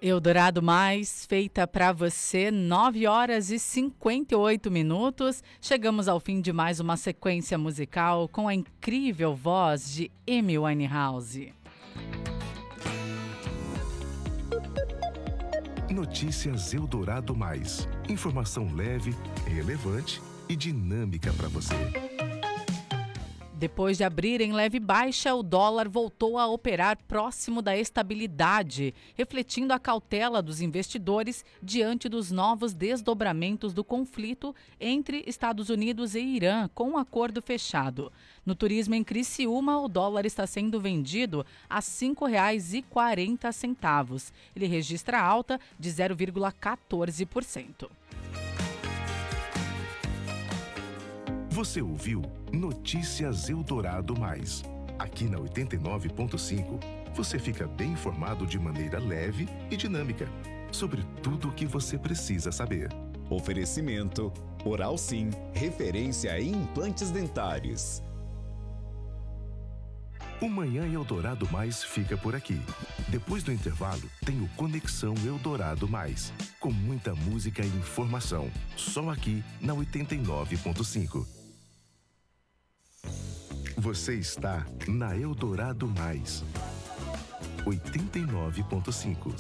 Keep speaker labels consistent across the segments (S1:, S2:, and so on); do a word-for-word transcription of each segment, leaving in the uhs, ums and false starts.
S1: Eldorado Mais, feita para você, nove horas e cinquenta e oito minutos. Chegamos ao fim de mais uma sequência musical com a incrível voz de Amy Winehouse.
S2: Notícias Eldorado Mais. Informação leve, relevante e dinâmica para você.
S1: Depois de abrir em leve baixa, o dólar voltou a operar próximo da estabilidade, refletindo a cautela dos investidores diante dos novos desdobramentos do conflito entre Estados Unidos e Irã, com um acordo fechado. No turismo em Criciúma, o dólar está sendo vendido a cinco reais e quarenta centavos. Ele registra alta de zero vírgula quatorze por cento.
S2: Você ouviu Notícias Eldorado Mais. Aqui na oitenta e nove ponto cinco, você fica bem informado de maneira leve e dinâmica sobre tudo o que você precisa saber.
S3: Oferecimento Oral Sim, referência em implantes dentários.
S2: O Manhã Eldorado Mais fica por aqui. Depois do intervalo, tem o Conexão Eldorado Mais, com muita música e informação, só aqui na oitenta e nove ponto cinco. Você está na Eldorado Mais, oitenta e nove ponto cinco.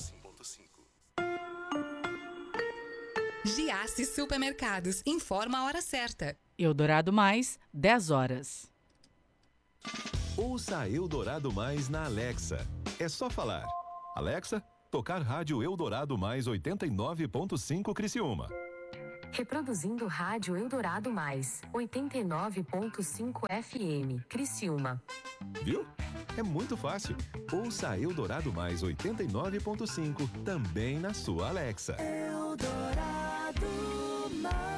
S4: Giasse Supermercados informa a hora certa.
S1: Eldorado Mais, dez horas.
S5: Ouça a Eldorado Mais na Alexa. É só falar: Alexa, tocar rádio Eldorado Mais oitenta e nove ponto cinco Criciúma.
S6: Reproduzindo rádio Eldorado Mais, oitenta e nove ponto cinco F M, Criciúma.
S5: Viu? É muito fácil. Ouça a Eldorado Mais oitenta e nove ponto cinco também na sua Alexa.
S7: Eldorado Mais.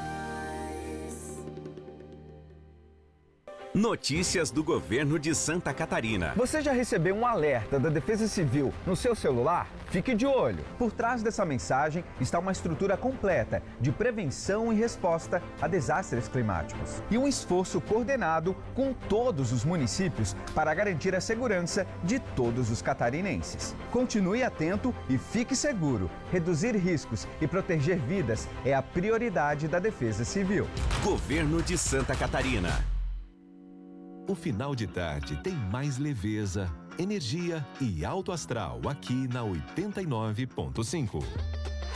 S8: Notícias do governo de Santa Catarina.
S9: Você já recebeu um alerta da Defesa Civil no seu celular? Fique de olho. Por trás dessa mensagem está uma estrutura completa de prevenção e resposta a desastres climáticos. E um esforço coordenado com todos os municípios para garantir a segurança de todos os catarinenses. Continue atento e fique seguro. Reduzir riscos e proteger vidas é a prioridade da Defesa Civil.
S8: Governo de Santa Catarina.
S5: O final de tarde tem mais leveza, energia e alto astral aqui na oitenta e nove ponto cinco.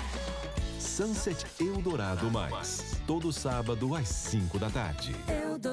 S5: Sunset Eldorado Mais, todo sábado às cinco da tarde.